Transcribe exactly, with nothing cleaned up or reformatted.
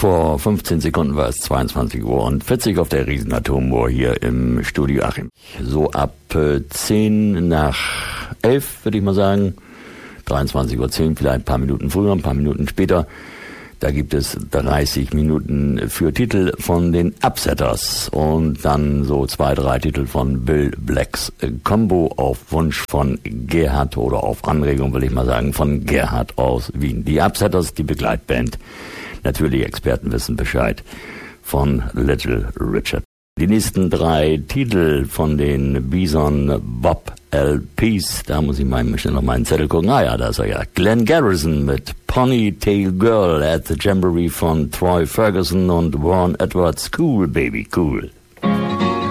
Vor fünfzehn Sekunden war es zweiundzwanzig Uhr und vierzig auf der Riesenatombohr hier im Studio Achim. So ab äh, zehn nach elf würde ich mal sagen, dreiundzwanzig Uhr zehn, vielleicht ein paar Minuten früher, ein paar Minuten später. Da gibt es dreißig Minuten für Titel von den Upsetters und dann so zwei, drei Titel von Bill Blacks Combo auf Wunsch von Gerhard oder auf Anregung, will ich mal sagen, von Gerhard aus Wien. Die Upsetters, die Begleitband. Natürlich, Experten wissen Bescheid, von Little Richard. Die nächsten drei Titel von den Bison Bob L Ps, da muss ich mal schnell noch meinen Zettel gucken. Ah ja, da ist er ja. Glenn Garrison mit Ponytail Girl at the Jamboree von Troy Ferguson und Warren Edwards. Cool, baby, cool.